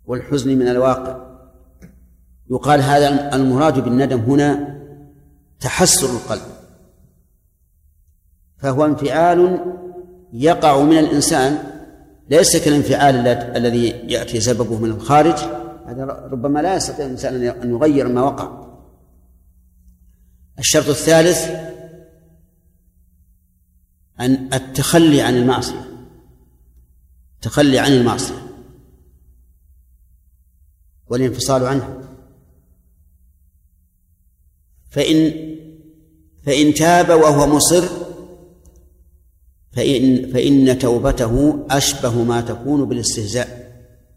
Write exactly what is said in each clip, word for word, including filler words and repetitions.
والحزن من الواقع. يقال هذا المراد بالندم هنا تحسر القلب، فهو انفعال يقع من الإنسان ليس كالانفعال الذي يأتي سببه من الخارج، هذا ربما لا يستطيع الإنسان أن يغير ما وقع. الشرط الثالث أن التخلي عن المعصية، التخلي عن المعصية والانفصال عنها. فإن فإن تاب وهو مصر فإن فإن توبته أشبه ما تكون بالاستهزاء.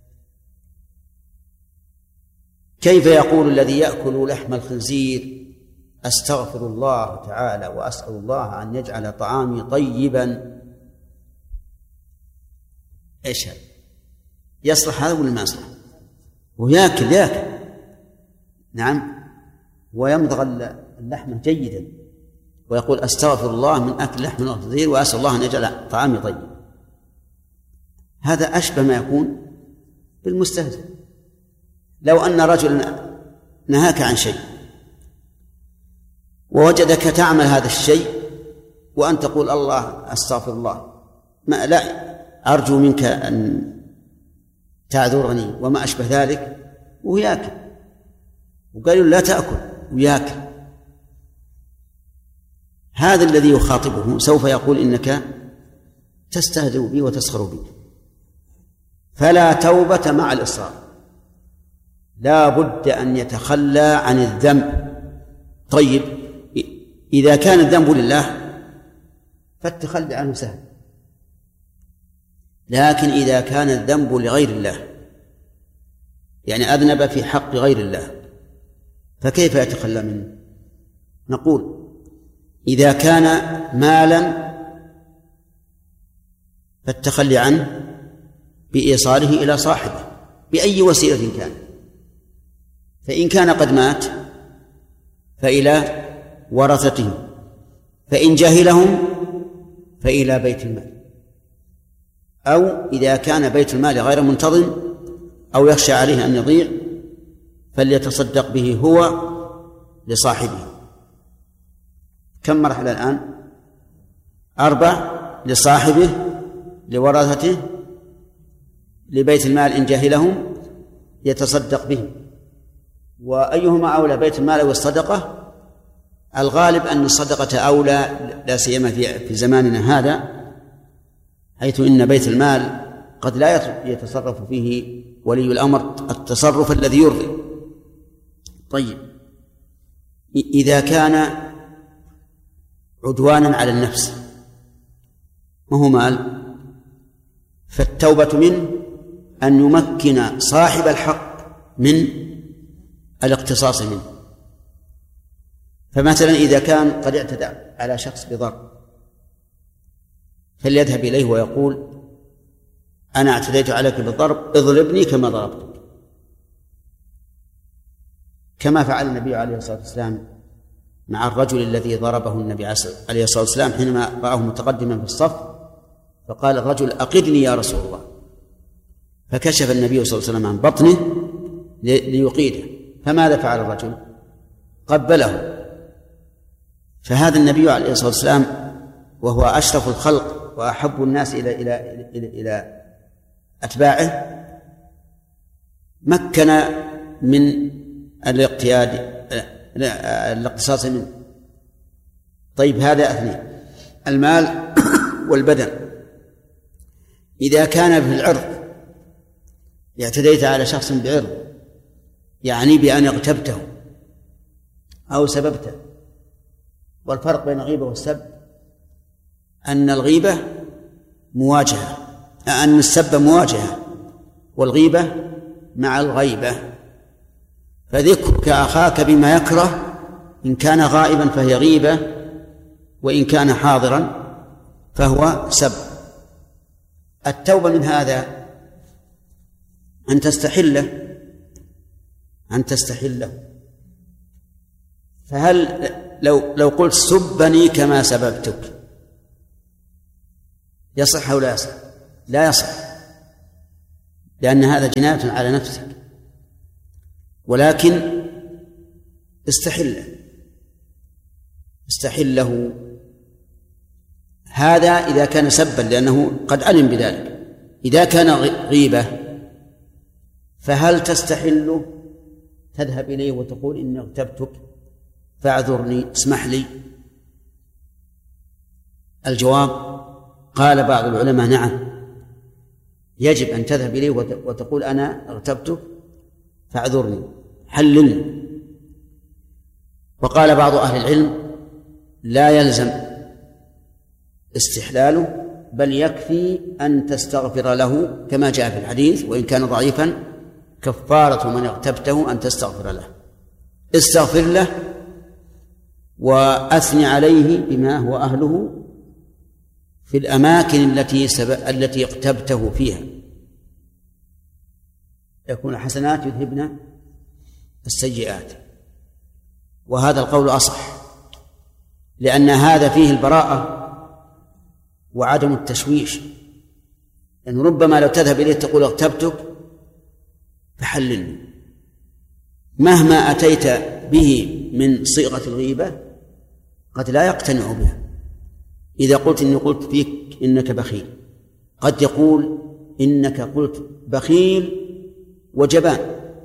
كيف يقول الذي يأكل لحم الخنزير أستغفر الله تعالى وأسأل الله أن يجعل طعامي طيبا؟ إيش هذا؟ يصلح هذا ولا ما يصلح؟ ويأكل يأكل نعم ويمضغ اللحم جيدا ويقول أستغفر الله من أكل لحم الخنزير وأسأل الله أن يجعل طعامي طيب. هذا أشبه ما يكون بالمستهزئ. لو أن رجلا نهاك عن شيء ووجدك تعمل هذا الشيء وأن تقول الله أستغفر الله، ما لا أرجو منك أن تعذرني وما أشبه ذلك، وياكل وقالوا لا تأكل وياكل، هذا الذي يخاطبه سوف يقول إنك تستهزئ بي وتسخر بي. فلا توبة مع الإصرار، لا بد أن يتخلى عن الذنب. طيب إذا كان الذنب لله فالتخلي عنه سهل، لكن إذا كان الذنب لغير الله يعني أذنب في حق غير الله فكيف يتخلى منه؟ نقول إذا كان مالا فالتخلي عنه بإيصاله إلى صاحبه بأي وسيلة كان، فإن كان قد مات فإلى ورثته، فإن جهلهم فإلى بيت المال، أو إذا كان بيت المال غير منتظم أو يخشى عليه أن يضيع فليتصدق به هو لصاحبه. كم مرحلة الآن؟ أربع: لصاحبه، لورثته، لبيت المال إن جهلهم يتصدق به. وأيهما أولى، بيت المال أو الصدقة؟ الغالب أن الصدقة أولى، لا سيما في زماننا هذا حيث إن بيت المال قد لا يتصرف فيه ولي الأمر التصرف الذي يرضي. طيب إذا كان عدوانا على النفس ما هو مال، فالتوبة منه أن يمكن صاحب الحق من الاقتصاص منه. فمثلا إذا كان قد اعتدى على شخص بضرب فليذهب إليه ويقول أنا اعتديت عليك بالضرب اضربني كما ضربتك، كما فعل النبي عليه الصلاة والسلام مع الرجل الذي ضربه النبي عليه الصلاة والسلام حينما رآه متقدما في الصف، فقال الرجل أقدني يا رسول الله، فكشف النبي صلى الله عليه وسلم عن بطنه ليقيده، فماذا فعل الرجل؟ قبله. فهذا النبي عليه الصلاة والسلام وهو أشرف الخلق وأحب الناس إلى إلى إلى, إلى أتباعه مكن من الاقتياد الاقتصاص منه. طيب هذا اثنين: المال والبدن. إذا كان في العرض اعتديت على شخص بعرض يعني بأن اغتبته أو سببته، والفرق بين الغيبة والسب أن الغيبة مواجهة، أن السب مواجهة، والغيبة مع الغيبة. فذكرك أخاك بما يكره إن كان غائبا فهي غيبة، وإن كان حاضرا فهو سب. التوبة من هذا أن تستحله أن تستحله فهل لو لو قلت سبني كما سببتك يصح أو لا يصح؟ لا يصح، لأن هذا جناية على نفسك، ولكن استحله استحله هذا إذا كان سبا لأنه قد علم بذلك. إذا كان غيبة فهل تستحله؟ تذهب إليه وتقول إني اغتبتك فاعذرني اسمح لي؟ الجواب قال بعض العلماء نعم، يجب أن تذهب إليه وتقول أنا اغتبتك فاعذرني حللني. وقال بعض أهل العلم لا يلزم استحلاله، بل يكفي أن تستغفر له كما جاء في الحديث وإن كان ضعيفا: كفارة من اغتبته أن تستغفر له. استغفر له وأثني عليه بما هو أهله في الأماكن التي سب... التي اغتبته فيها، يكون الحسنات يذهبن السيئات. وهذا القول أصح، لأن هذا فيه البراءة وعدم التشويش، لأن ربما لو تذهب إليه تقول اغتبتك فحللني، مهما أتيت به من صيغة الغيبة قد لا يقتنع بها. إذا قلت إني قلت فيك إنك بخيل، قد يقول إنك قلت بخيل وجبان،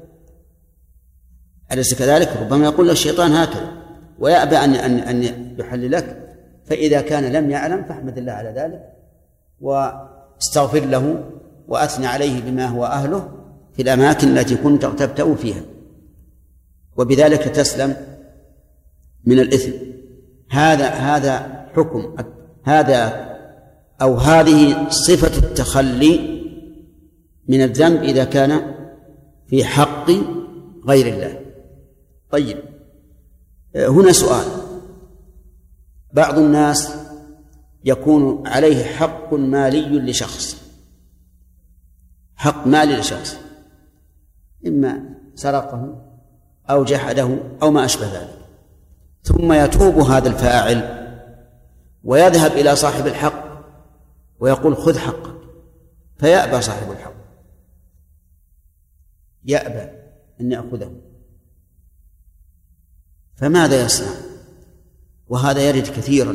أليس كذلك؟ ربما يقول الشيطان هكذا ويأبى أن أن أن يحللك. فإذا كان لم يعلم فاحمد الله على ذلك واستغفر له وأثنى عليه بما هو أهله في الأماكن التي كنت اغتبته فيها، وبذلك تسلم من الإثم. هذا هذا حكم هذا أو هذه صفة التخلي من الذنب إذا كان في حق غير الله. طيب، هنا سؤال: بعض الناس يكون عليه حق مالي لشخص، حق مالي لشخص، إما سرقه أو جحده أو ما أشبه ذلك، ثم يتوب هذا الفاعل ويذهب إلى صاحب الحق ويقول خذ حقك، فيأبى صاحب الحق، يأبى أن يأخذه، فماذا يصنع؟ وهذا يرد كثيرا،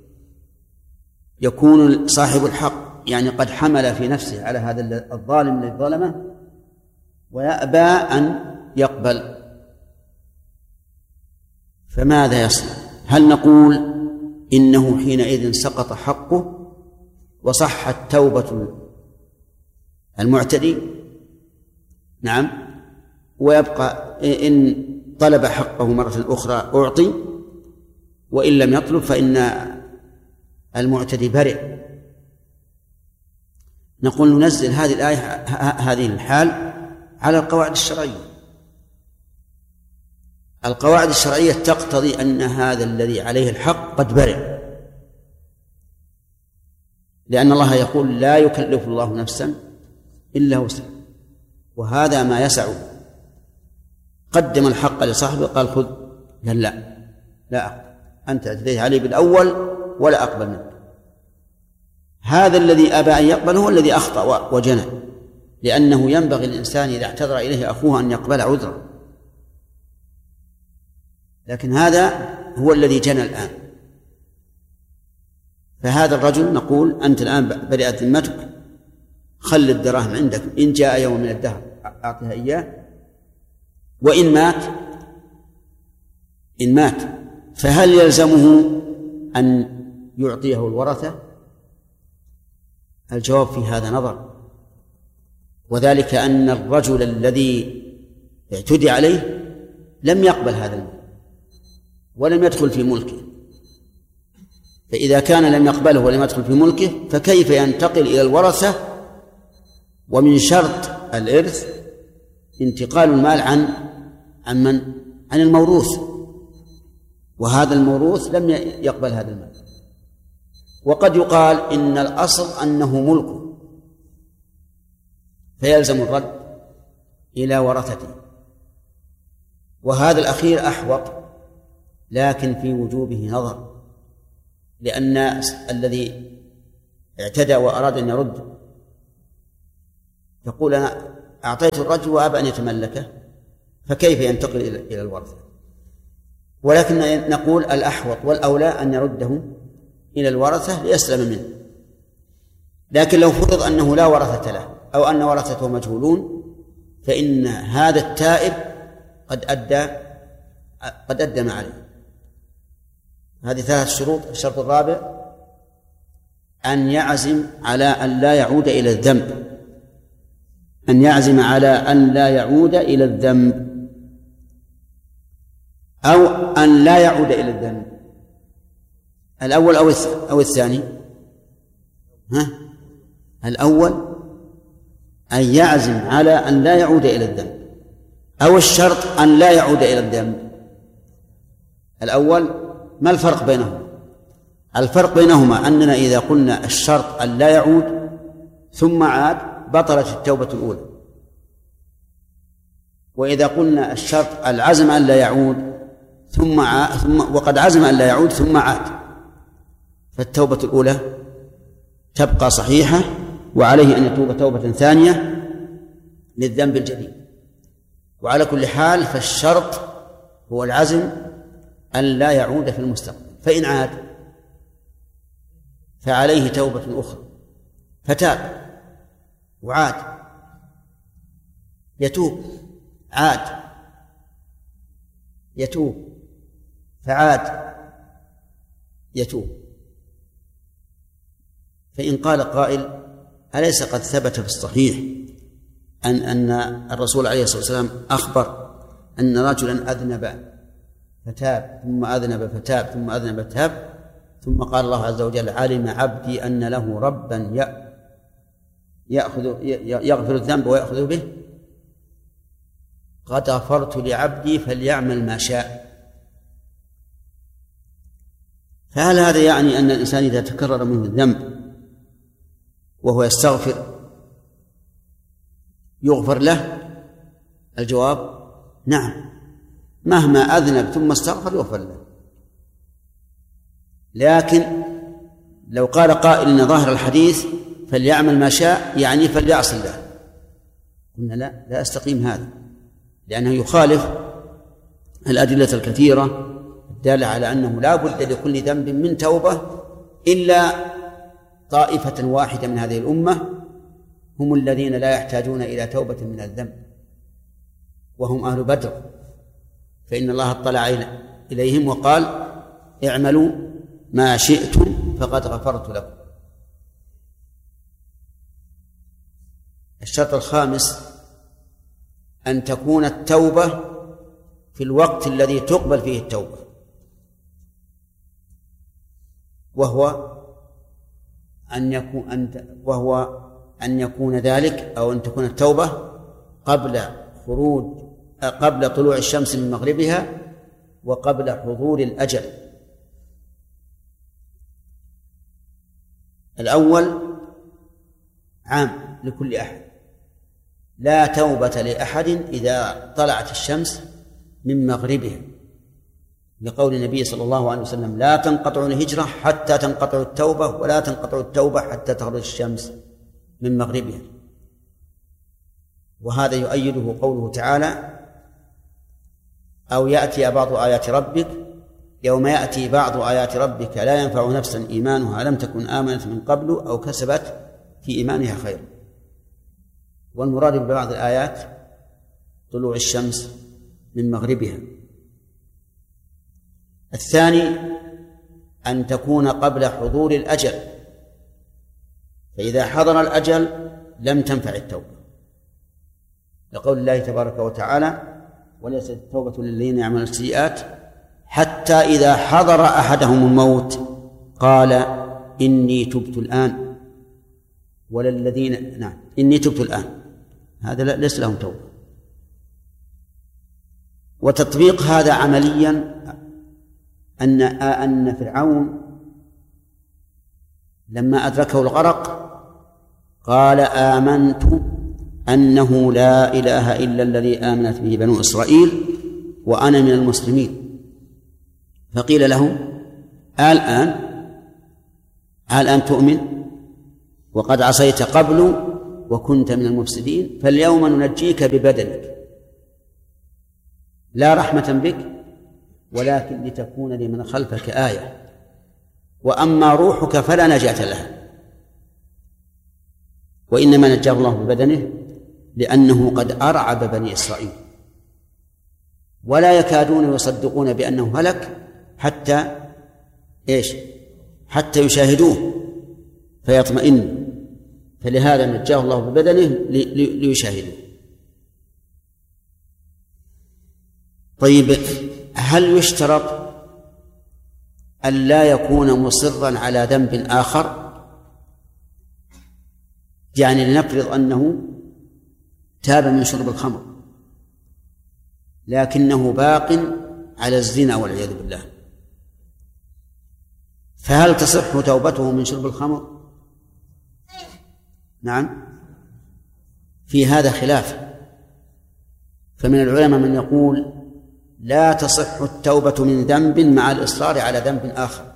يكون صاحب الحق يعني قد حمل في نفسه على هذا الظالم الذي ظلمه ويأبى أن يقبل، فماذا يصنع؟ هل نقول إنه حينئذ سقط حقه وصحت توبة المعتدي؟ نعم، ويبقى إن طلب حقه مرة أخرى أعطي، وإن لم يطلب فإن المعتدي برئ. نقول ننزل هذه الآية هذه الحال على القواعد الشرعية. القواعد الشرعية تقتضي أن هذا الذي عليه الحق قد برئ، لأن الله يقول لا يكلف الله نفسا إلا وسعها، وهذا ما يسعه. قدم الحق لصاحبه قال خذ، قال لا لا أقبل، أنت أتيت علي بالأول ولا أقبل منك. هذا الذي أبى أن يقبل هو الذي أخطأ وجنى، لأنه ينبغي الإنسان إذا اعتذر إليه أخوه أن يقبل عذره، لكن هذا هو الذي جنى الآن. فهذا الرجل نقول أنت الآن برئت ذمتك، خل الدراهم عندك، إن جاء يوم من الدهر أعطيها إياه، وإن مات إن مات فهل يلزمه أن يعطيه الورثة؟ الجواب في هذا نظر، وذلك أن الرجل الذي اعتدي عليه لم يقبل هذا المال ولم يدخل في ملكه، فإذا كان لم يقبله ولم يدخل في ملكه فكيف ينتقل إلى الورثة؟ ومن شرط الإرث انتقال المال عن عن من؟ عن الموروث، وهذا الموروث لم يقبل هذا المال. وقد يقال إن الأصل أنه ملكه فيلزم الرد إلى ورثته، وهذا الأخير أحوط، لكن في وجوبه نظر، لأن الذي اعتدى وأراد أن يرد تقول أنا أعطيت الرجل وأبى أن يتملكه، فكيف ينتقل إلى الورثة؟ ولكن نقول الأحوط والأولى أن يرده إلى الورثة ليسلم منه. لكن لو فرض أنه لا ورثة له أو أن ورثته مجهولون، فإن هذا التائب قد أدى قد أدى ما عليه. هذه ثلاث شروط. الشرط الرابع أن يعزم على أن لا يعود إلى الذنب، أن يعزم على أن لا يعود إلى الذنب، أو أن لا يعود إلى الذنب. الأول أو أو الثاني؟ ها؟ الأول أن يعزم على أن لا يعود إلى الذنب، أو الشرط أن لا يعود إلى الذنب. الأول ما الفرق بينهما؟ الفرق بينهما أننا إذا قلنا الشرط أن لا يعود ثم عاد بطلت التوبة الأولى، وإذا قلنا الشرط العزم أن لا يعود ثم عاد ثم وقد عزم أن لا يعود ثم عاد، فالتوبة الأولى تبقى صحيحة، وعليه أن يتوب توبة ثانية للذنب الجديد. وعلى كل حال فالشرط هو العزم أن لا يعود في المستقبل، فإن عاد فعليه توبة أخرى، فتاب وعاد، يتوب عاد، يتوب فعاد، يتوب. فإن قال قائل أليس قد ثبت في الصحيح أن أن الرسول عليه الصلاة والسلام أخبر أن رجلا أذنب فتاب ثم أذنب فتاب ثم أذنب فتاب، ثم قال الله عز وجل علم عبدي أن له ربا يأخذ يغفر الذنب ويأخذ به، قد غفرت لعبدي فليعمل ما شاء. فهل هذا يعني أن الإنسان إذا تكرر منه الذنب وهو يستغفر يغفر له؟ الجواب نعم، مهما أذنب ثم استغفر يغفر له. لكن لو قال قائل إن ظاهر الحديث فليعمل ما شاء يعني فليعص الله، قلنا لا لا يستقيم هذا، لأنه يخالف الأدلة الكثيرة الدالة على أنه لا بد لكل ذنب من توبة، إلا طائفة واحدة من هذه الأمة هم الذين لا يحتاجون إلى توبة من الذنب، وهم أهل بدر، فإن الله اطلع إليهم وقال اعملوا ما شئتم فقد غفرت لكم. الشرط الخامس أن تكون التوبة في الوقت الذي تقبل فيه التوبة، وهو أن يكون أن وهو أن يكون ذلك أو أن تكون التوبة قبل خروج قبل طلوع الشمس من مغربها وقبل حضور الأجل. الأول عام لكل أحد، لا توبة لأحد إذا طلعت الشمس من مغربها، لقول النبي صلى الله عليه وسلم لا تنقطع الهجرة حتى تنقطع التوبة، ولا تنقطع التوبة حتى تخرج الشمس من مغربها. وهذا يؤيده قوله تعالى أو يأتي بعض آيات ربك يوم يأتي بعض آيات ربك لا ينفع نفسا إيمانها لم تكن آمنت من قبل أو كسبت في إيمانها خيرا. والمراد ببعض الآيات طلوع الشمس من مغربها. الثاني أن تكون قبل حضور الأجل، فإذا حضر الأجل لم تنفع التوبة، لقول الله تبارك وتعالى وليست التوبة للذين يعملون السيئات حتى إذا حضر أحدهم الموت قال إني تبت الآن، وللذين نعم إني تبت الآن، هذا ليس لهم توبة. وتطبيق هذا عمليا أن أن فرعون لما أدركه الغرق قال آمنت أنه لا إله إلا الذي آمنت به بنو إسرائيل وأنا من المسلمين. فقيل له الآن الآن تؤمن وقد عصيت قبل وكنت من المفسدين فاليوم ننجيك ببدنك لا رحمة بك ولكن لتكون لمن خلفك آية وأما روحك فلا نجاة لها. وإنما نجاه الله ببدنه لأنه قد أرعب بني إسرائيل ولا يكادون يصدقون بأنه هلك حتى إيش حتى يشاهدوه فيطمئن، فلهذا نجاه الله ببدنه ليشاهدوه. طيب، هل يشترط أن لا يكون مصرا على ذنب آخر؟ يعني لنفرض أنه تاب من شرب الخمر لكنه باق على الزنا والعياذ بالله، فهل تصح توبته من شرب الخمر؟ نعم، في هذا خلاف، فمن العلماء من يقول لا تصح التوبة من ذنب مع الإصرار على ذنب آخر،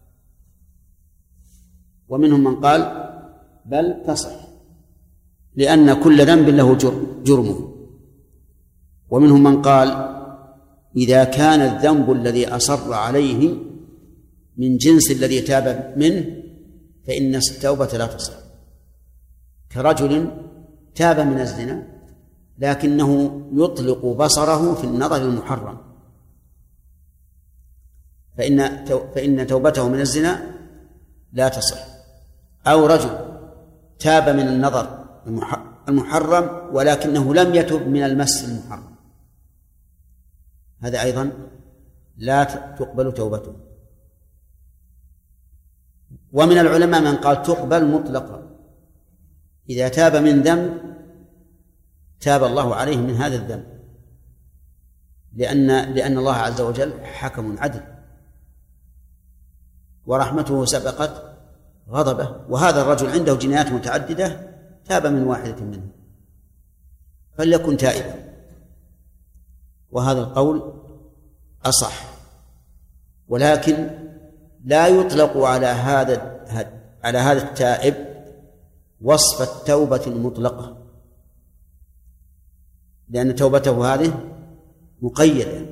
ومنهم من قال بل تصح لأن كل ذنب له جرمه، ومنهم من قال إذا كان الذنب الذي أصر عليه من جنس الذي تاب منه فإن التوبة لا تصح، كرجل تاب من الزنا لكنه يطلق بصره في النظر المحرم فإن فإن توبته من الزنا لا تصح، أو رجل تاب من النظر المحرم ولكنه لم يتب من المس المحرم، هذا أيضا لا تقبل توبته. ومن العلماء من قال تقبل مطلقا، إذا تاب من ذنب تاب الله عليه من هذا الذنب، لأن لأن الله عز وجل حكم عدل ورحمته سبقت غضبه، وهذا الرجل عنده جنايات متعددة تاب من واحدة منها فليكن تائبا، وهذا القول أصح. ولكن لا يطلق على هذا على هذا التائب وصف التوبة المطلقة، لأن توبته هذه مقيدة،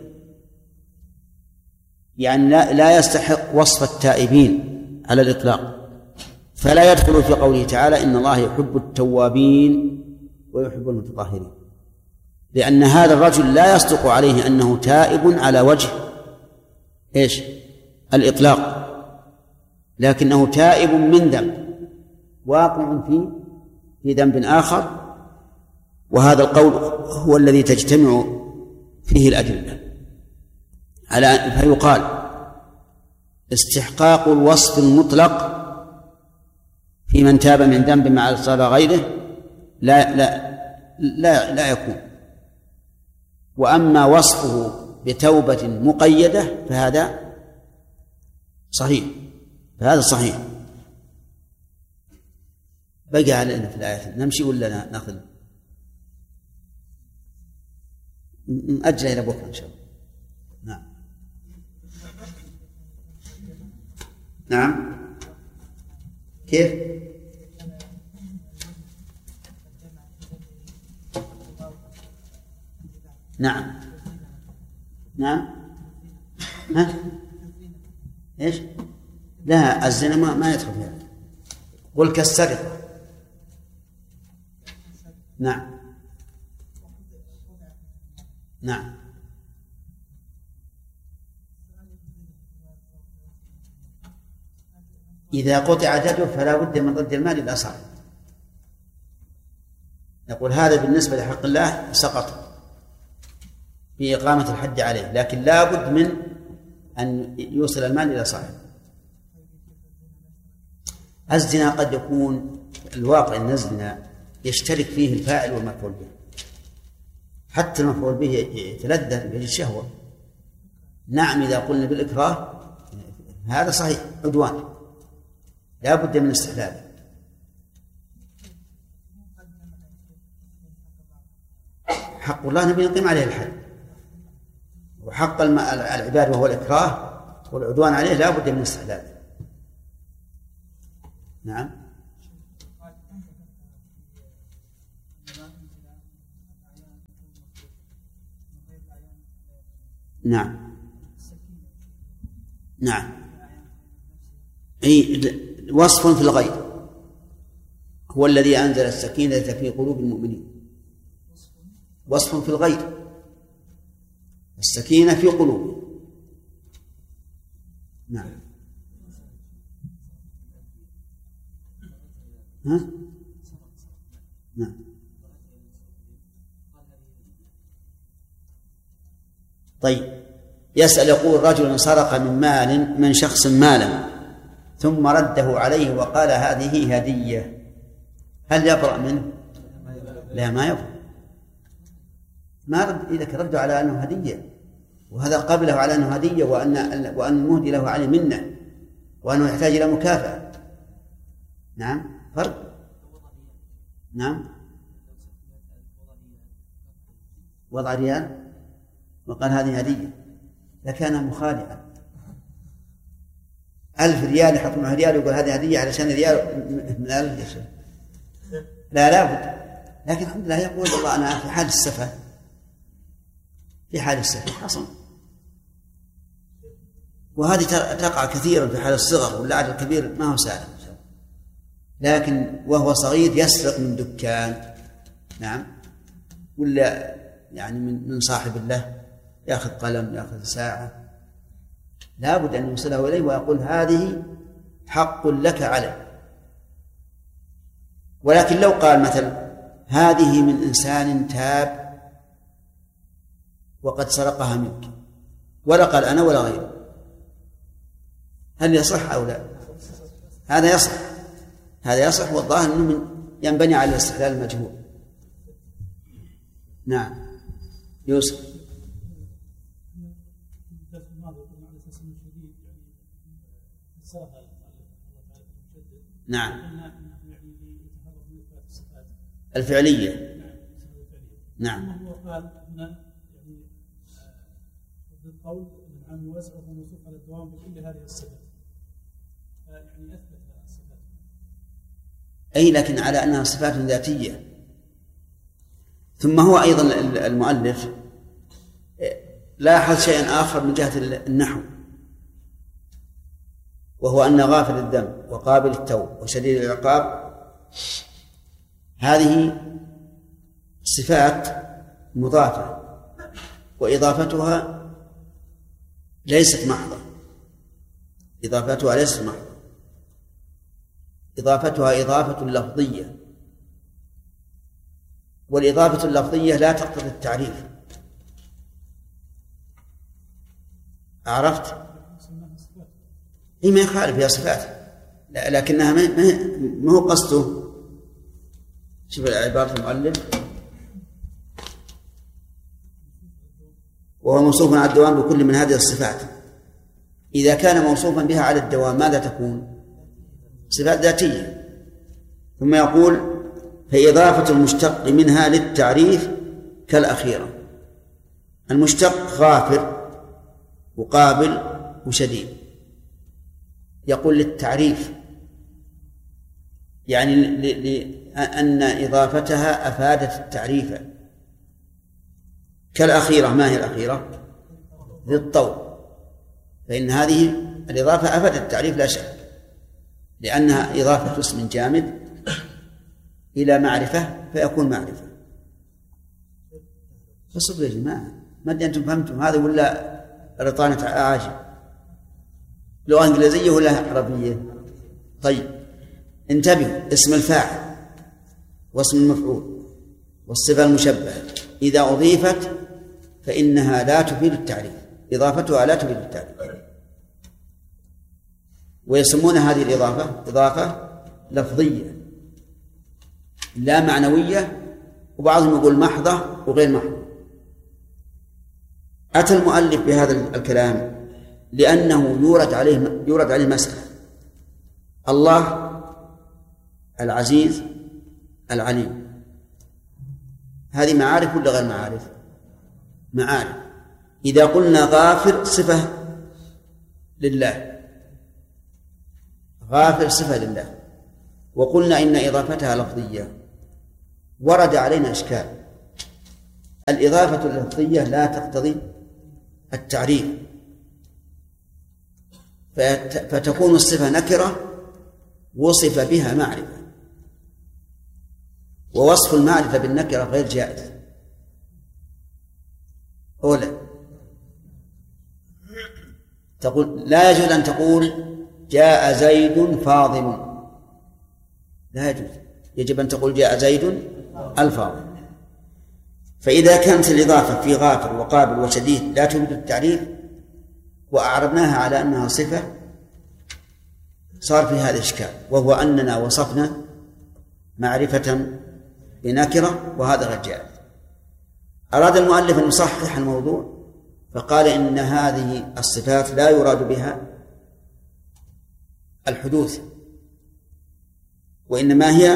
يعني لا, لا يستحق وصف التائبين على الإطلاق، فلا يدخل في قوله تعالى إن الله يحب التوابين ويحب المتطهرين، لأن هذا الرجل لا يصدق عليه أنه تائب على وجه إيش الإطلاق، لكنه تائب من ذنب واقع في في ذنب آخر، وهذا القول هو الذي تجتمع فيه الأدلة على فيقال استحقاق الوصف المطلق في من تاب من ذنب مع الإصرار غيره لا لا لا لا يكون، وأما وصفه بتوبة مقيدة فهذا صحيح، فهذا صحيح. بقى علينا في الآيات نمشي ولا نأخذ؟ نأجل إلى بكرة إن شاء الله. نعم نعم كيف؟ نعم نعم ها ايش؟ لا، الزنا ما, ما يدخل فيها، قل كالسرقة. نعم نعم إذا قطع يده فلا بد من رد المال إلى صاحبه، نقول هذا بالنسبة لحق الله سقط في إقامة الحد عليه، لكن لا بد من أن يوصل المال إلى صاحبه. الزنا قد يكون الواقع أن الزنا يشترك فيه الفاعل والمفعول به، حتى المفعول به يتلذذ به الشهوة. نعم إذا قلنا بالإكراه هذا صحيح عدوان لا بد من استحلاله. حق الله نبي نقيم عليه الحد، وحق العباد وهو الإكراه والعدوان عليه لا بد من استحلاله. نعم نعم نعم أي وصف في الغيب، هو الذي أنزل السكينة في قلوب المؤمنين. وصف في الغيب، السكينة في قلوب. نعم. ها؟ نعم. طيب، يسأل يقول رجل سرق من مال من شخص مالا ثم رده عليه وقال هذه هدية، هل يبرأ منه؟ لا، ما يبرأ. ما رد إذا رده على أنه هدية، وهذا قبله على أنه هدية، وأن وأن المهدي له عليه منة، وأنه يحتاج إلى مكافأة. نعم، فرق. نعم، وضع ريال وقال هذه هدية، لكان مخادعا. ألف ريال يحط معه ريال ويقول هذه هدية علشان ريال من ألف يا شيخ. لا لا بد. لكن الحمد لله يقول والله أنا في حال السفة، في حال السفة حصل. وهذه تقع كثيرا في حال الصغر، واللعب الكبير ما هو سهل، لكن وهو صغير يسرق من دكان، نعم، ولا يعني من من صاحب الله، يأخذ قلم، يأخذ ساعة، لا بد أن يوصله إليه ويقول هذه حق لك عليه. ولكن لو قال مثلا هذه من إنسان تاب وقد سرقها منك، ولا قال أنا ولا غيره، هل يصح أو لا؟ هذا يصح، هذا يصح، والظاهر أنه ينبني على الاستحلال المجهول. نعم. يوسف. نعم. الفعلية. نعم. هو قال ان يعني بالقول ان العام يوزع وموصوف على الدوام بكل هذه الصفات، يعني اثبت الصفات. اي، لكن على انها صفات ذاتية. ثم هو ايضا المؤلف لاحظ شيئا اخر من جهة النحو، وهو ان غافل الذنب وقابل التوب وشديد العقاب هذه صفات مضافة، وإضافتها ليست محضة، إضافتها ليست محضة، إضافتها إضافة لفظية، والإضافة اللفظية لا تقتضي التعريف. عرفت؟ هي ما يخالف، هي صفات، لكنها ما هو قصده. شوف عبارة المؤلف، وهو موصوف على الدوام بكل من هذه الصفات. إذا كان موصوفا بها على الدوام ماذا تكون؟ صفات ذاتية. ثم يقول فإضافة المشتق منها للتعريف كالأخيرة. المشتق غافر وقابل وشديد، يقول للتعريف، يعني لأن إضافتها أفادت التعريف. كالأخيرة، ما هي الأخيرة؟ للطول، فإن هذه الإضافة أفادت التعريف لا شك، لأنها إضافة اسم جامد إلى معرفة فيكون معرفة. فصبروا يا جماعة، ما أدري أنتم فهمتم هذا ولا رطانة عاجل، لغة إنجليزية ولا عربية؟ طيب انتبهوا، اسم الفاعل واسم المفعول والصفة المشبهة إذا أضيفت فإنها لا تفيد التعريف، إضافتها لا تفيد التعريف، ويسمون هذه الإضافة إضافة لفظية لا معنوية، وبعضهم يقول محضة وغير محضة. أتى المؤلف بهذا الكلام لأنه يورد عليه يورد عليه مسألة. الله العزيز العليم، هذه معارف ولا غير معارف؟ معارف. إذا قلنا غافر صفة لله، غافر صفة لله، وقلنا إن إضافتها لفظية، ورد علينا إشكال. الإضافة اللفظية لا تقتضي التعريف، فتكون الصفة نكرة وصف بها معرفة، ووصف المعرفة بالنكرة غير جائز. أولا تقول لا يجوز أن تقول جاء زيد فاضل، لا يجوز، يجب أن تقول جاء زيد الفاضل. فإذا كانت الإضافة في غافر وقابل وشديد لا تفيد التعريف وأعربناها على أنها صفة، صار في هذا إشكال، وهو أننا وصفنا معرفة بنكرة وهذا غير جائز. أراد المؤلف أن يصحح الموضوع فقال إن هذه الصفات لا يراد بها الحدوث، وإنما هي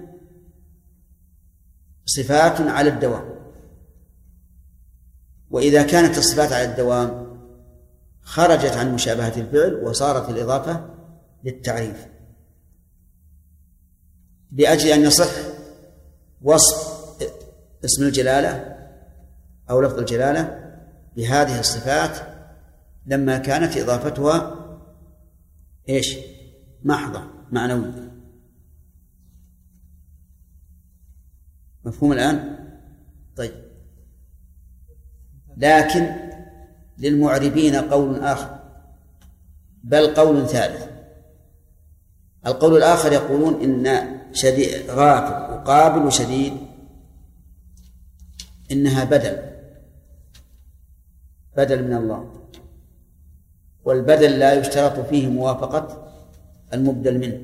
صفات على الدوام، وإذا كانت الصفات على الدوام خرجت عن مشابهة الفعل وصارت الإضافة للتعريف، لأجل أن يصح وصف اسم الجلالة أو لفظ الجلالة بهذه الصفات لما كانت إضافتها إيش؟ محضة معنوية. مفهوم الآن؟ طيب، لكن للمعربين قول آخر، بل قول ثالث. القول الآخر يقولون إن شديد غافل وقابل وشديد إنها بدل بدل من الله، والبدل لا يشترط فيه موافقة المبدل منه،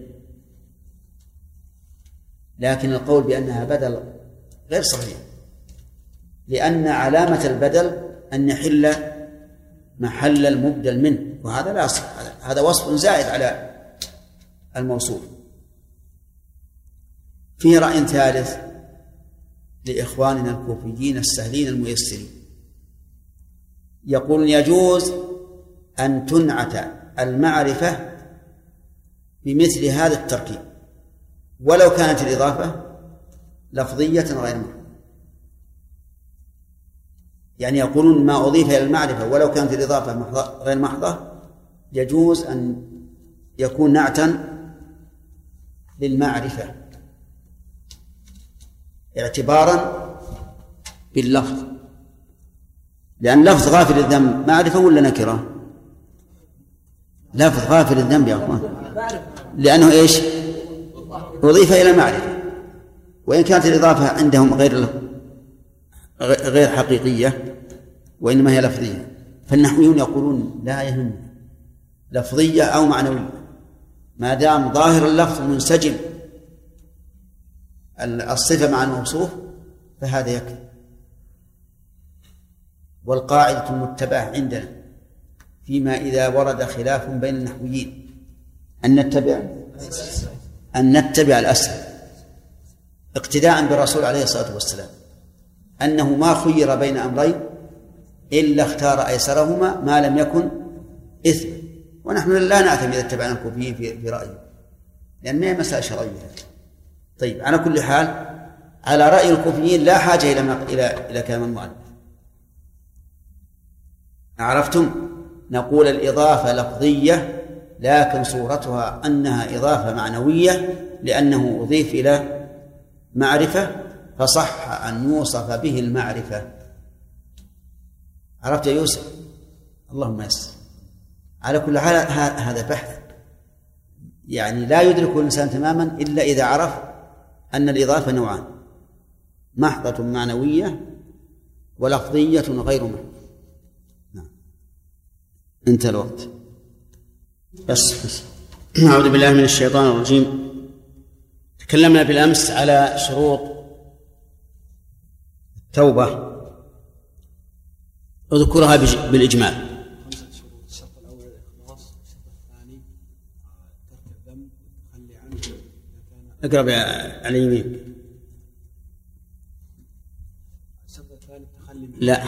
لكن القول بأنها بدل غير صحيح، لأن علامة البدل أن يحل محل المبدل منه، وهذا لا يصح، هذا وصف زائد على الموصوف. فيه رأي ثالث لإخواننا الكوفيين السهلين الميسرين، يقول يجوز أن تنعت المعرفة بمثل هذا التركيب ولو كانت الإضافة لفظية غير محضة، يعني يقولون ما أضيف إلى المعرفة ولو كانت الإضافة محضة غير محضة يجوز أن يكون نعتا للمعرفة اعتبارا باللفظ، لأن لفظ غافل الذنب معرفة ولا نكرة؟ لفظ غافل الذنب يا أخوان، لأنه إيش؟ أضيف إلى معرفة، وإن كانت الإضافة عندهم غير غير حقيقية وإنما هي لفظية، فالنحويون يقولون لا يهم لفظية أو معنوية ما دام ظاهر اللفظ منسجم الصفة مع الموصوف فهذا يكفي. والقاعدة المتبعة عندنا فيما إذا ورد خلاف بين النحويين أن نتبع أن نتبع الأسهل اقتداء بالرسول عليه الصلاة والسلام، أنه ما خير بين أمرين إلا اختار أيسرهما ما لم يكن إثم، ونحن لا نعتمد إذا اتبعنا الكوفيين في رأيه لأن ما هي مسألة شرعية. طيب، على كل حال على رأي الكوفيين لا حاجة إلى إلى إلى كلام المؤلف. عرفتم؟ نقول الإضافة لفظية لكن صورتها أنها إضافة معنوية لأنه أضيف إلى معرفة فصح أن يوصف به المعرفة. عرفت يا يوسف؟ اللهم يسر. على كل حال هذا بحث يعني لا يدركه الإنسان تماما إلا إذا عرف أن الإضافة نوعان، محضة معنوية ولفظية غير محضة. نعم. انتهى الوقت. بس, بس. أعوذ بالله من الشيطان الرجيم. تكلمنا بالأمس على شروط التوبة، أذكرها بالإجمال. الشرط الأول الإخلاص، الشرط الثاني ترك الذنب والتخلي عنه. اقرب على يمينك. الشرط الثاني التخلي منه. لا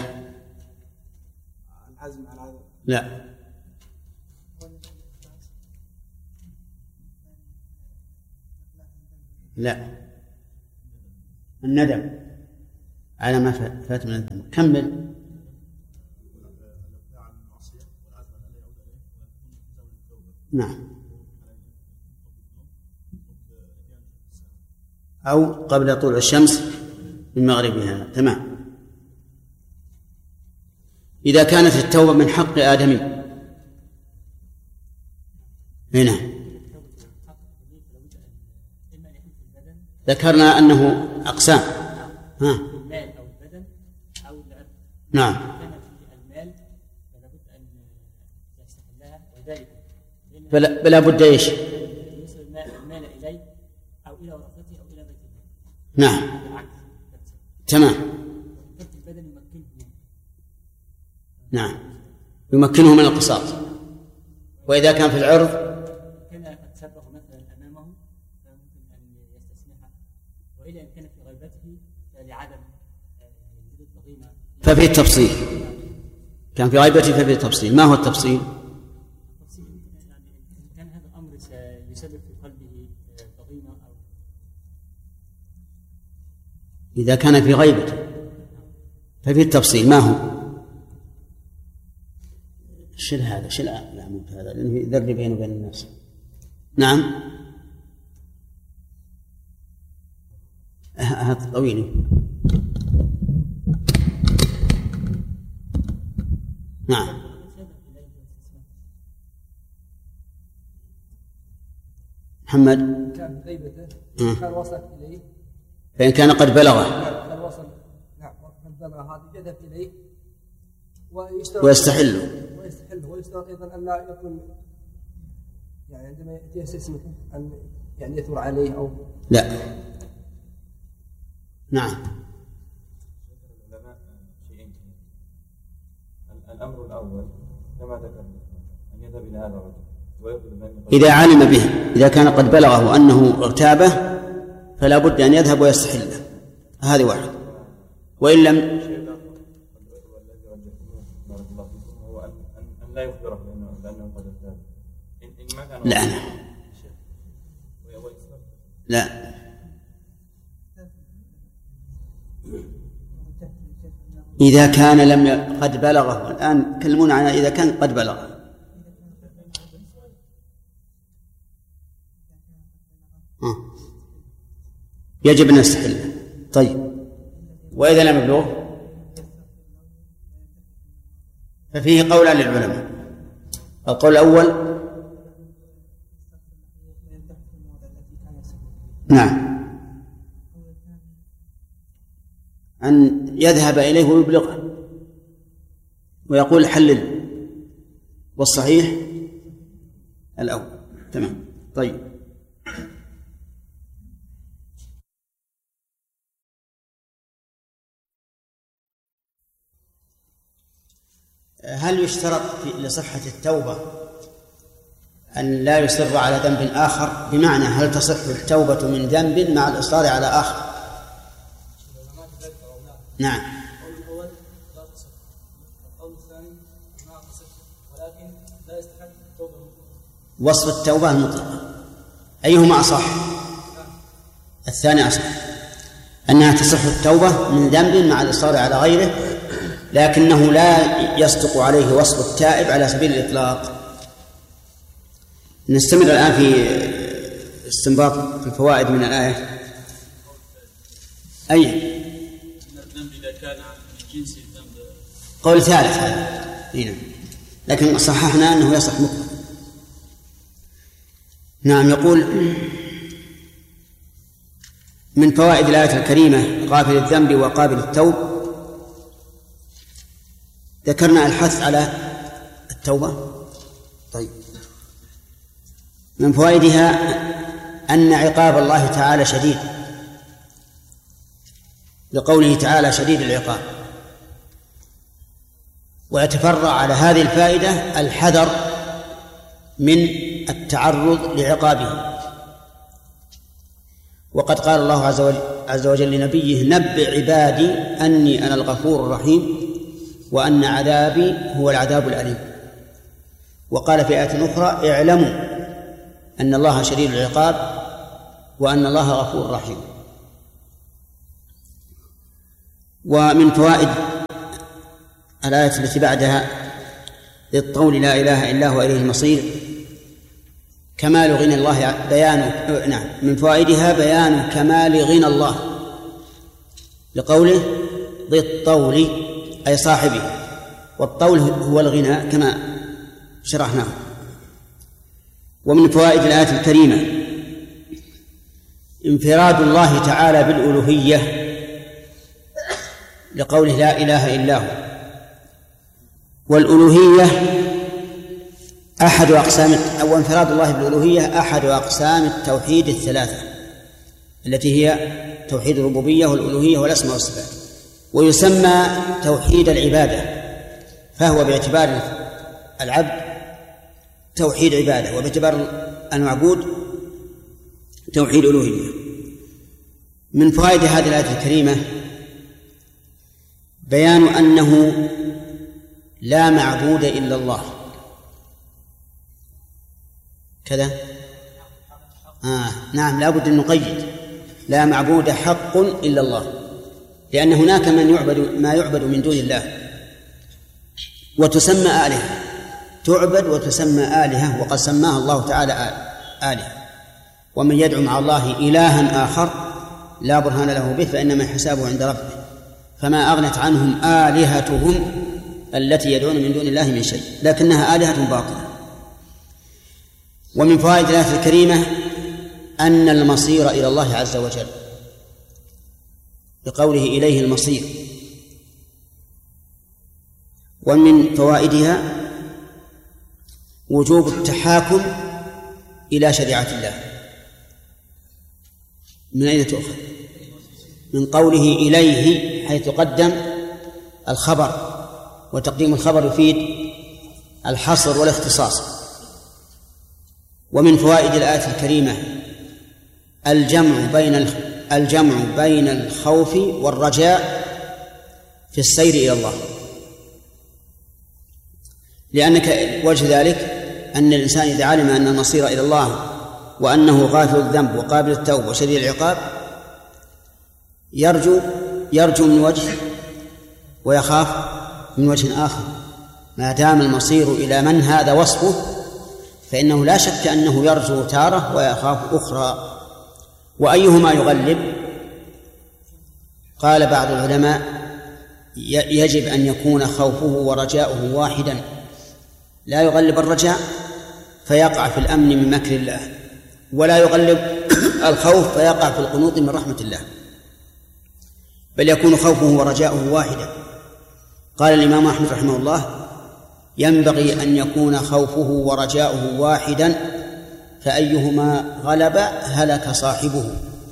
العزم على هذا. لا لا الندم على ما فات من الذنب. كمل. نعم، أو قبل طلوع الشمس من مغربها. تمام. إذا كانت التوبة من حق آدمي هنا ذكرنا أنه أقسام. ها. المال أو البدن أو العرض. نعم. كان في المال فلا بد أن يستحلها وذلك فلا, فلا بد إيش؟ يوصل المال إليه أو إلى ورثته أو إلى بيته. نعم. تمام. البدن يمكنه منه. نعم، يمكنه من القصاص. وإذا كان في العرض كان قد سبه مثلا أمامه فممكن أن يستسمحه، وإذا كان في غيبته فلعدم وجود الضغينة ففي التفصيل. كان في غيبته ففي التفصيل. ما هو التفصيل؟ يعني كان هذا الأمر سيسبب في قلبه ضغينة أو إذا كان في غيبته ففي التفصيل. ما هو؟ شل هذا شل العمود هذا لأنه يذرب بينه وبين الناس. نعم. هذا طويل. نعم. محمد كان في غيبته كان وصل إليه فإن كان قد بلغه كان وصل نعم قد بلغ هذا يذهب إليه ويشترط ويستحله ويستحله ويشترط أيضا أن لا يكون يعني عندما يأتيه استسمحه أن يعني يثور عليه أو لا. نعم. العلماء شيئين. الأمر الأول كما ذكرنا أن يذهب إلى هذا الرجل ويطلب منه إذا علم به، إذا كان قد بلغه أنه اغتابه فلا بد أن يذهب ويستحله. هذه واحد. وإن لم الذي رجحتموه بارك الله فيكم هو أن أن لا يخبره لأنه لأنه قد اغتاب. إن إن ما كان لا أنا. لا إذا كان لم ي... قد بلغه. الآن كلمونا عن إذا كان قد بلغه. آه. يجب أن نستحله. طيب، وإذا لم يبلغه ففيه قولان للعلماء. القول الأول نعم أن يذهب إليه ويبلغه ويقول حلل، والصحيح الأول. تمام. طيب، هل يشترط لصحة التوبة أن لا يصر على ذنب آخر؟ بمعنى هل تصح التوبة من ذنب مع الإصرار على آخر؟ نعم. القول الأول لا تصح، القول الثاني ما تصح ولكن لا يستحق التوبة المطلقة. وصف التوبة المطلقة أيهما أصح؟ الثاني أصح، أنها تصح التوبة من ذنب مع الإصرار على غيره، لكنه لا يصدق عليه وصف التائب على سبيل الإطلاق. نستمر الآن في استنباط الفوائد من الآية. أي الذنب إذا كان من جنس الذنب قول ثالث هنا، لكن صححنا أنه يصح مطلق. نعم. يقول من فوائد الآية الكريمة غافل الذنب وقابل التوب، ذكرنا الحث على التوبة. طيب، من فوائدها أن عقاب الله تعالى شديد، لقوله تعالى شديد العقاب، ويتفرع على هذه الفائدة الحذر من التعرض لعقابه. وقد قال الله عز وجل لنبيه نبئ عبادي أني أنا الغفور الرحيم وأن عذابي هو العذاب الأليم. وقال في آية أخرى اعلموا أن الله شديد العقاب وأن الله غفور رحيم. ومن فوائد الآية التي بعدها للقول لا إله إلا هو إليه المصير كمال غنى الله بيان نعم من فوائدها بيان كمال غنى الله لقوله ذي الطول أي صاحبه، والطول هو الغنى كما شرحناه. ومن فوائد الآية الكريمة انفراد الله تعالى بالألوهية لقوله لا إله إلا هو. والألوهية أحد أقسام أو انفراد الله بالألوهية أحد أقسام التوحيد الثلاثة التي هي توحيد الربوبية والألوهية والأسماء والصفات، ويسمى توحيد العبادة، فهو باعتبار العبد توحيد عبادة، وباعتبار المعبود توحيد ألوهية. من فوائد هذه الآية الكريمة بيان أنه لا معبود إلا الله. كذا آه نعم لا بد أن نقيد لا معبود حق إلا الله، لأن هناك من يعبد ما يعبد من دون الله وتسمى آلهة، تعبد وتسمى آلهة، وقد سماها الله تعالى آلهة. ومن يدعو مع الله إلها آخر لا برهان له به فإنما حسابه عند ربه، فما أغنت عنهم آلهتهم التي يدعون من دون الله من شيء، لكنها آلهة باطلة. ومن فوائد الآية الكريمة أن المصير إلى الله عز وجل بقوله إليه المصير. ومن فوائدها وجوب التحاكم إلى شريعة الله. من أين تؤخذ؟ من قوله إليه، حيث قدم الخبر، وتقديم الخبر يفيد الحصر والاختصاص. ومن فوائد الآية الكريمة الجمع بين الجمع بين الخوف والرجاء في السير إلى الله، لأنك وجه ذلك أن الإنسان إذا علم أن المصير إلى الله وأنه غافر الذنب وقابل التوب وشديد العقاب يرجو يرجو من وجه ويخاف من وجه آخر. ما دام المصير إلى من هذا وصفه فإنه لا شك أنه يرجو تارة ويخاف أخرى. وأيهما يغلب؟ قال بعض العلماء يجب أن يكون خوفه ورجاؤه واحدا، لا يغلب الرجاء فيقع في الأمن من مكر الله، ولا يغلب الخوف فيقع في القنوط من رحمة الله، بل يكون خوفه ورجاؤه واحدا. قال الإمام أحمد رحمه الله ينبغي أن يكون خوفه ورجاؤه واحدا، فأيهما غلب هلك صاحبه.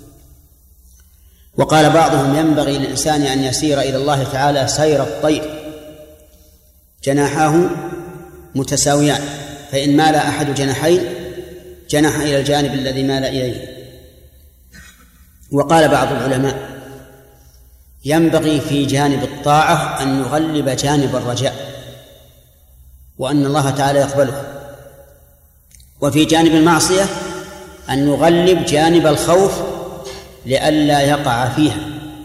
وقال بعضهم ينبغي للإنسان أن يسير إلى الله تعالى سير الطير، جناحاه متساويان، فإن مال أحد جناحين جنح إلى الجانب الذي مال إليه. وقال بعض العلماء ينبغي في جانب الطاعة أن يغلب جانب الرجاء وأن الله تعالى يقبله، وفي جانب المعصية أن يغلب جانب الخوف لئلا يقع فيها.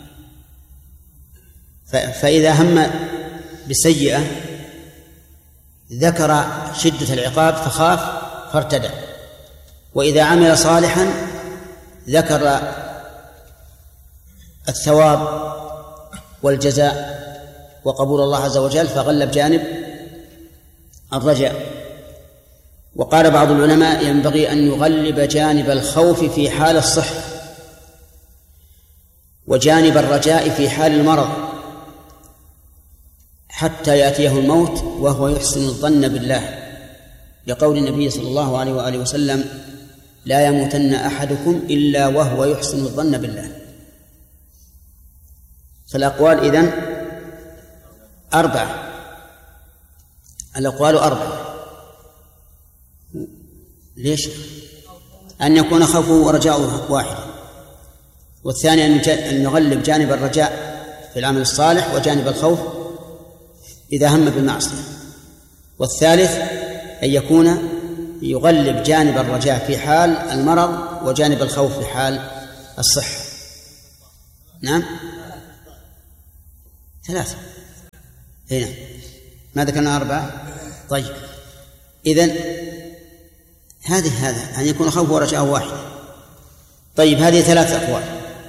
فإذا هم بسيئة ذكر شدة العقاب فخاف فارتدى، وإذا عمل صالحا ذكر الثواب والجزاء وقبول الله عز وجل فغلب جانب الرجاء. وقال بعض العلماء ينبغي أن يغلب جانب الخوف في حال الصحة وجانب الرجاء في حال المرض حتى يأتيه الموت وهو يحسن الظن بالله، لقول النبي صلى الله عليه وآله وسلم لا يموتن أحدكم إلا وهو يحسن الظن بالله. فالأقوال إذن أربعة، الأقوال أربعة. ليش؟ أن يكون خوفه ورجاؤه واحدا، والثاني أن يغلب جانب الرجاء في العمل الصالح وجانب الخوف إذا هم بالمعصية، والثالث أن يكون يغلب جانب الرجاء في حال المرض وجانب الخوف في حال الصحة. نعم ثلاثة. هنا ما ذكرنا أربعة. طيب إذن هذه هذا أن يكون خوف ورجاء واحد. طيب هذه ثلاث أقوال،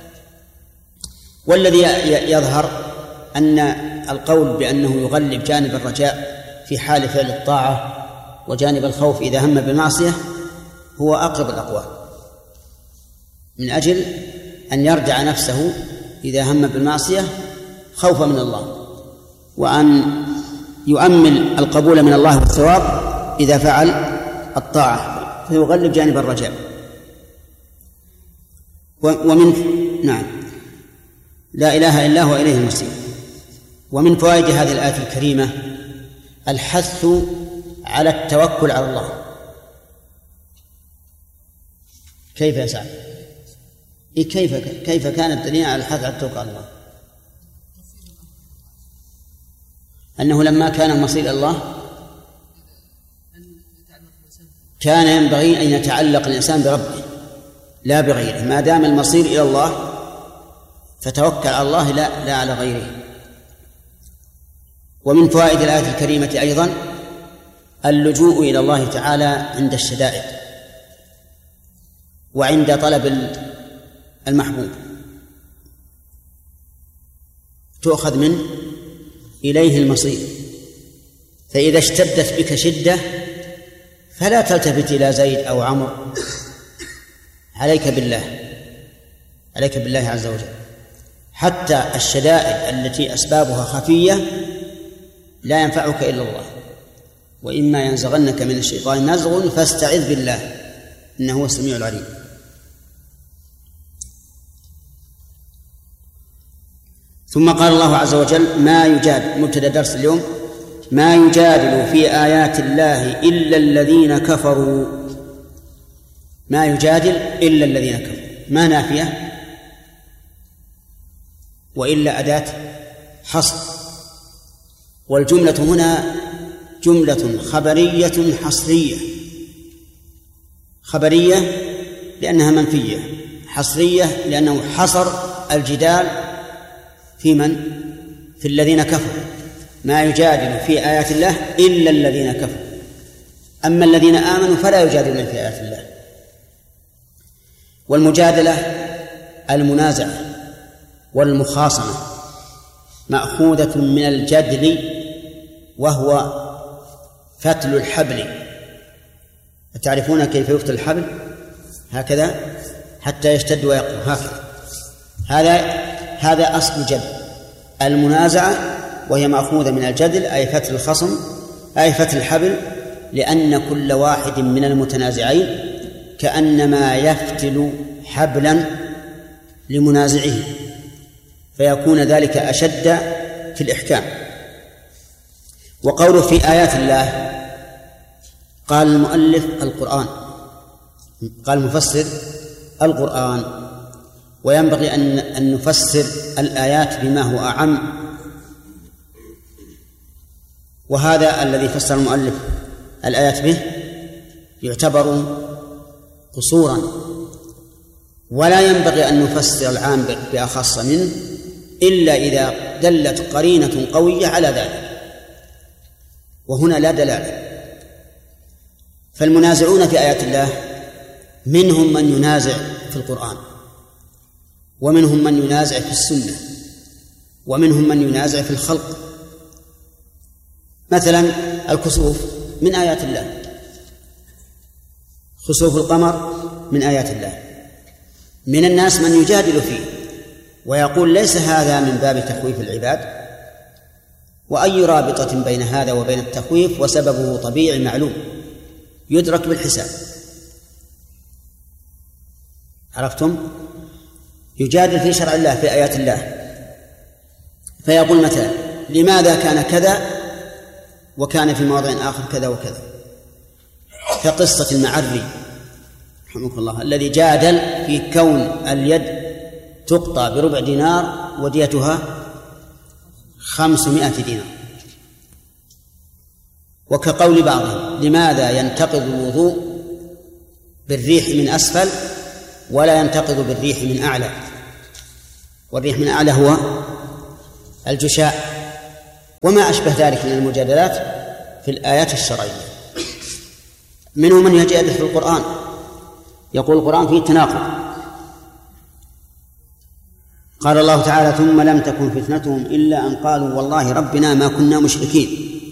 والذي يظهر أن القول بأنه يغلب جانب الرجاء في حال فعل الطاعة وجانب الخوف إذا هم بالمعصية هو أقرب الأقوال، من أجل أن يردع نفسه إذا هم بالمعصية خوفا من الله، وأن يؤمل القبول من الله والثواب إذا فعل الطاعة، فيغلب جانب الرجاء. ومن نعم لا إله إلا هو إليه المصير. ومن فوائد هذه الآية الكريمة الحث على التوكل على الله. كيف يا سعد؟ كيف كيف كان الدليل على الحث على التوكل على الله؟ أنه لما كان المصير إلى الله كان ينبغي أن يتعلق الإنسان بربه لا بغيره، ما دام المصير إلى الله فتوكل على الله لا, لا على غيره. ومن فوائد الآية الكريمة أيضا اللجوء إلى الله تعالى عند الشدائد وعند طلب المحبوب، تؤخذ منه إليه المصير. فإذا اشتدت بك شدة فلا تلتفت إلى زيد أو عمرو، عليك بالله، عليك بالله عز وجل. حتى الشدائد التي أسبابها خفية لا ينفعك إلا الله، وإما ينزغنك من الشيطان نزغ فاستعذ بالله إنه هو السميع العليم. ثم قال الله عز وجل ما يجادل، مبتدأ درس اليوم، ما يجادل في آيات الله إلا الذين كفروا. ما يجادل إلا الذين كفروا، ما نافية وإلا أداة حصر، والجملة هنا جملة خبرية حصرية. خبرية لأنها منفية، حصرية لأنه حصر الجدال في من؟ في الذين كفروا. ما يجادل في آيات الله إلا الذين كفروا، أما الذين آمنوا فلا يجادلون في آيات الله. والمجادلة المنازعة والمخاصمة مأخوذة من الجدل، وهو فتل الحبل. تعرفون كيف يفتل الحبل؟ هكذا حتى يشتد ويقوى، هكذا. هذا هذا أصل الجدل، المنازعة، وهي مأخوذة من الجدل أي فتل الخصم أي فتل الحبل، لأن كل واحد من المتنازعين كأنما يفتل حبلا لمنازعه، فيكون ذلك أشد في الإحكام. وقوله في آيات الله، قال المؤلف القرآن، قال المفسر القرآن، وينبغي أن أن نفسر الآيات بما هو أعم، وهذا الذي فسر المؤلف الآيات به يعتبر قصورا، ولا ينبغي أن نفسر العام بأخص منه إلا إذا دلت قرينة قوية على ذلك، وهنا لا دلالة. فالمنازعون في آيات الله منهم من ينازع في القرآن، ومنهم من ينازع في السنة، ومنهم من ينازع في الخلق. مثلا الكسوف من آيات الله، خسوف القمر من آيات الله. من الناس من يجادل فيه ويقول ليس هذا من باب تخويف العباد، وأي رابطة بين هذا وبين التخويف، وسببه طبيعي معلوم يدرك بالحساب. عرفتم؟ يجادل في شرع الله في آيات الله، فيقول مثلا لماذا كان كذا وكان في موضع آخر كذا وكذا، كقصة المعري رحمه الله الذي جادل في كون اليد تقطع بربع دينار وديتها خمسمائة دينار. وكقول بعضهم لماذا ينتقض الوضوء بالريح من أسفل ولا ينتقض بالريح من أعلى، والريح من أعلى هو الجشاء، وما أشبه ذلك من المجادلات في الآيات الشرعية. منهم من يجادل في القرآن، يقول القرآن فيه تناقض. قال الله تعالى: ثم لم تكن فتنتهم إلا أن قالوا والله ربنا ما كنا مشركين.